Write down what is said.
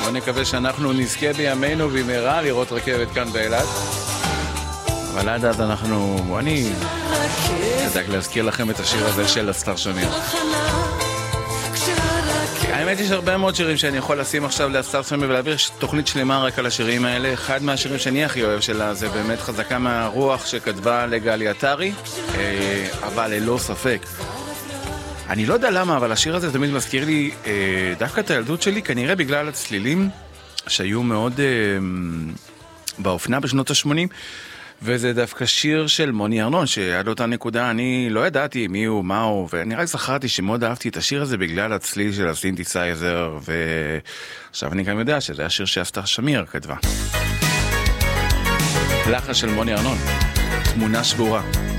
בוא נקווה שאנחנו נזכה בימינו במהרה לראות רכבת כאן באילת. אבל עד אז אני אדאג להזכיר לכם את השיר הזה של אסתר שמיר. האמת יש הרבה מאוד שירים שאני יכול לשים עכשיו לאסתר שמיר ולהעביר תוכנית שלמה רק על השירים האלה. אחד מהשירים שאני הכי אוהב שלה זה באמת חזקה מהרוח שכתבה לגלי עטרי, אבל ללא ספק. אני לא יודע למה, אבל השיר הזה תמיד מזכיר לי דווקא את הילדות שלי, כנראה בגלל הצלילים שהיו מאוד באופנה בשנות ה-80, וזה דווקא שיר של מוני ארנון, שעד אותה נקודה אני לא ידעתי מי הוא, מה הוא, ואני רק זכרתי שמאוד אהבתי את השיר הזה בגלל הצליל של הסינתסייזר, ועכשיו אני גם יודע שזה השיר שאסתר שמיר כתבה. לחן של מוני ארנון, תמונה שבורה.